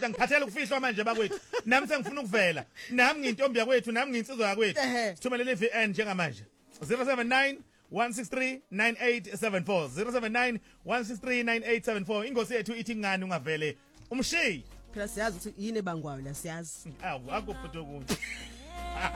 kodwa ngiphathela ukufihlwa manje bakwethu nami sengifuna ukuvela nami ngiyintombi yakwethu nami ngiyinsizwa yakwethu sithumelele iVN njengamanje 079 163 9874 079 163 9874 ingosi yethu ithi ngani ungavele umshiyi phela siyazi ukuthi yini ebangwayo la siyazi awu akuphuthukuni